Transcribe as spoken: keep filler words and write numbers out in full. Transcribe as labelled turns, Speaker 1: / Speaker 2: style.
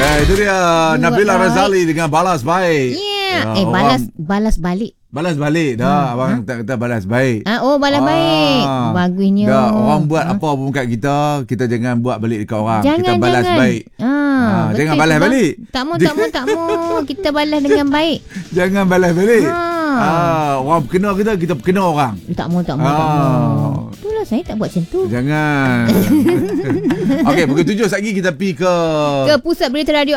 Speaker 1: Ya, itu dia Nabila Razali dengan balas baik.
Speaker 2: Yeah.
Speaker 1: Ya,
Speaker 2: Eh, balas
Speaker 1: orang-
Speaker 2: balas balik.
Speaker 1: Balas balik dah.
Speaker 2: Hmm,
Speaker 1: Abang
Speaker 2: ha?
Speaker 1: tak kata balas baik.
Speaker 2: Ah, oh, balas
Speaker 1: Ah,
Speaker 2: baik. Bagusnya.
Speaker 1: Dah, orang buat
Speaker 2: Ha?
Speaker 1: apa pun kat kita, kita jangan buat balik dekat orang.
Speaker 2: Jangan,
Speaker 1: kita balas
Speaker 2: jangan.
Speaker 1: baik.
Speaker 2: Ah,
Speaker 1: Ah,
Speaker 2: betul
Speaker 1: jangan
Speaker 2: tu,
Speaker 1: balas
Speaker 2: bang.
Speaker 1: balik.
Speaker 2: Tak mau, tak mau, tak mau. Kita balas dengan baik.
Speaker 1: Jangan balas balik.
Speaker 2: Ha.
Speaker 1: Ah, orang kena kita, kita kena orang.
Speaker 2: Tak mau, tak mau, tak
Speaker 1: Ah.
Speaker 2: mau. Itulah saya tak buat macam tu.
Speaker 1: Jangan. Okey, pukul tujuh lagi kita pergi ke
Speaker 2: Ke Pusat Berita Radio